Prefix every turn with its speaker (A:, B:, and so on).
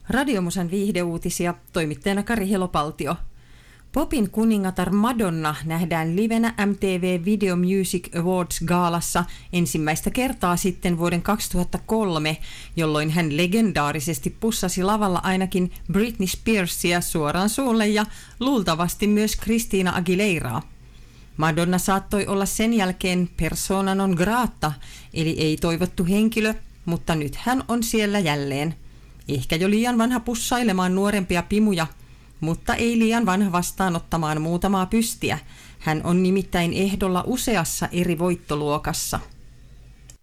A: Radiomusan viihdeuutisia, toimittajana Kari Helopaltio. Popin kuningatar Madonna nähdään livenä MTV Video Music Awards-gaalassa ensimmäistä kertaa sitten vuoden 2003, jolloin hän legendaarisesti pussasi lavalla ainakin Britney Spearsia suoraan suulle ja luultavasti myös Christina Aguileraa. Madonna saattoi olla sen jälkeen persona non grata, eli ei toivottu henkilö, mutta nyt hän on siellä jälleen. Ehkä jo liian vanha pussailemaan nuorempia pimuja, mutta ei liian vanha vastaanottamaan muutamaa pystiä. Hän on nimittäin ehdolla useassa eri voittoluokassa.